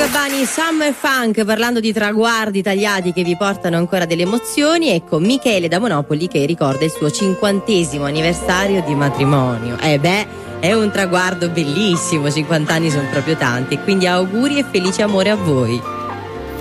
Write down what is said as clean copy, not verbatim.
Gabbani, Summer Funk, parlando di traguardi tagliati che vi portano ancora delle emozioni. Ecco, Michele da Monopoli che ricorda il suo 50° anniversario di matrimonio. È un traguardo bellissimo, 50 anni sono proprio tanti, quindi auguri e felice amore a voi.